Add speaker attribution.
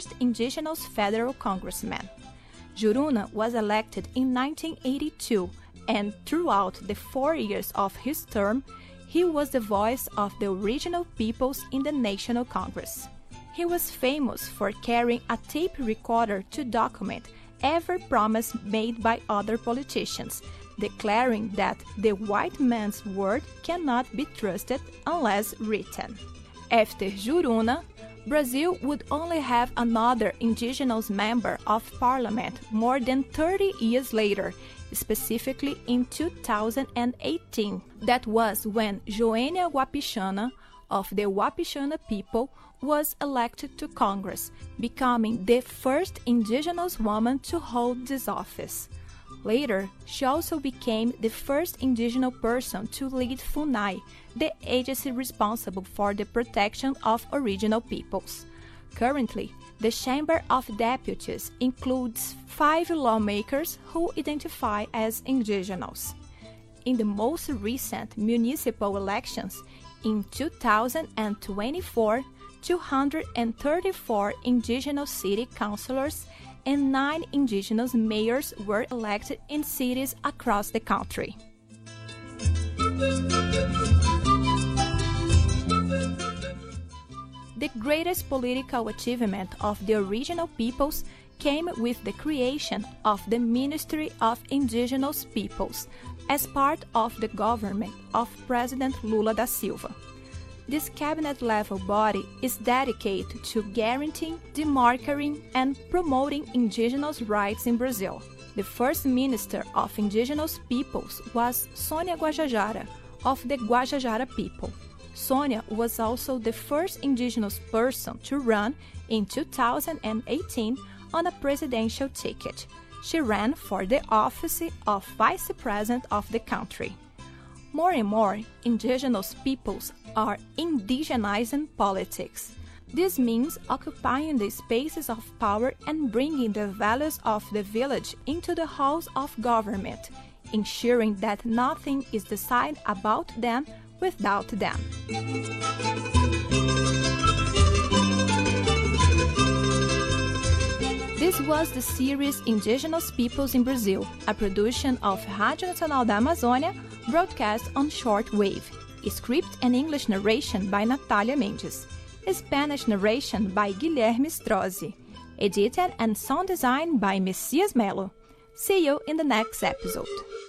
Speaker 1: first indigenous federal congressman. Juruna was elected in 1982, and throughout the 4 years of his term, he was the voice of the original peoples in the National Congress. He was famous for carrying a tape recorder to document every promise made by other politicians, declaring that the white man's word cannot be trusted unless written. After Juruna, Brazil would only have another indigenous member of parliament more than 30 years later, specifically in 2018. That was when Joênia Wapichana, of the Wapichana people, was elected to Congress, becoming the first indigenous woman to hold this office. Later, she also became the first indigenous person to lead FUNAI, the agency responsible for the protection of original peoples. Currently, the Chamber of Deputies includes 5 lawmakers who identify as indigenous. In the most recent municipal elections, in 2024, 234 indigenous city councilors and 9 indigenous mayors were elected in cities across the country. The greatest political achievement of the original peoples came with the creation of the Ministry of Indigenous Peoples as part of the government of President Lula da Silva. This cabinet-level body is dedicated to guaranteeing, demarcating, and promoting indigenous rights in Brazil. The first Minister of Indigenous Peoples was Sônia Guajajara, of the Guajajara people. Sônia was also the first indigenous person to run in 2018 on a presidential ticket. She ran for the office of Vice President of the country. More and more, indigenous peoples are indigenizing politics. This means occupying the spaces of power and bringing the values of the village into the halls of government, ensuring that nothing is decided about them without them. This was the series Indigenous Peoples in Brazil, a production of Rádio Nacional da Amazônia, broadcast on shortwave. Script and English narration by Natalia Mendes. Spanish narration by Guilherme Strozzi. Edited and sound design by Messias Melo. See you in the next episode.